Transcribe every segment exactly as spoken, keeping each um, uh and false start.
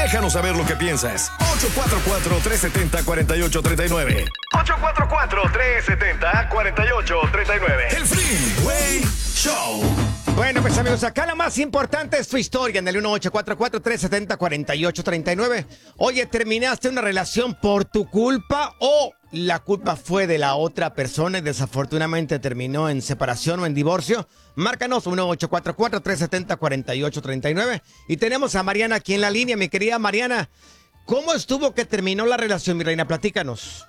Déjanos saber lo que piensas. ocho cuatro cuatro, tres siete cero, cuatro ocho tres nueve. ocho cuatro cuatro, tres siete cero, cuatro ocho tres nueve. El Freeway Show. Bueno, pues amigos, acá la más importante es tu historia en el uno ocho cuatro cuatro, tres siete cero, cuatro ocho tres nueve. Oye, ¿terminaste una relación por tu culpa o la culpa fue de la otra persona y desafortunadamente terminó en separación o en divorcio? Márcanos uno ocho cuatro cuatro, tres siete cero, cuatro ocho tres nueve. Y tenemos a Mariana aquí en la línea. Mi querida Mariana, ¿cómo estuvo que terminó la relación, mi reina? Platícanos.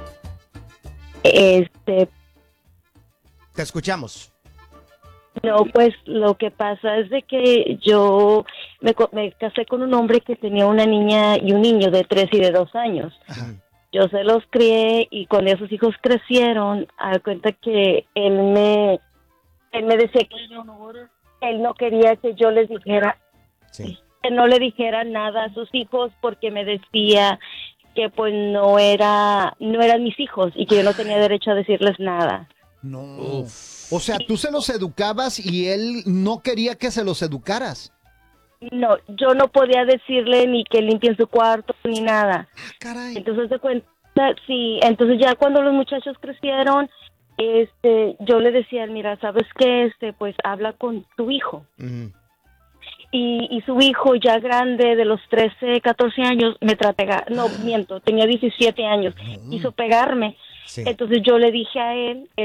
Este, Te escuchamos. no, pues lo que pasa es de que yo me, co- me casé con un hombre que tenía una niña y un niño de tres y de dos años. Ajá. Yo se los crié y cuando esos hijos crecieron, a dar cuenta que él me, él me decía que él no quería que yo les dijera, Sí. que no le dijera nada a sus hijos porque me decía que pues no era, no eran mis hijos y que yo no tenía derecho a decirles nada. No. Uf. O sea, tú se los educabas y él no quería que se los educaras. No, yo no podía decirle ni que limpien su cuarto ni nada. Ah, caray. Entonces de cuenta, sí, entonces ya cuando los muchachos crecieron, este, yo le decía, mira, ¿sabes qué? Este, pues habla con tu hijo. Ujú. Y, y su hijo ya grande, de los trece, catorce años, me trató de pegar. No, miento, tenía diecisiete años. Quiso pegarme. Sí. Entonces yo le dije a él,